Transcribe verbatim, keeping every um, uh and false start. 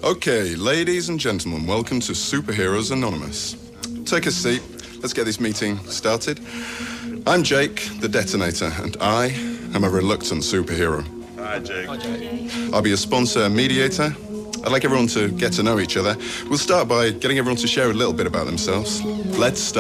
Okay, ladies and gentlemen, welcome to Superheroes Anonymous. Take a seat. Let's get this meeting started. I'm Jake, the Detonator, and I am a reluctant superhero. Hi, Jake. Hi, Jake. I'll be your sponsor and mediator. I'd like everyone to get to know each other. We'll start by getting everyone to share a little bit about themselves. Let's start.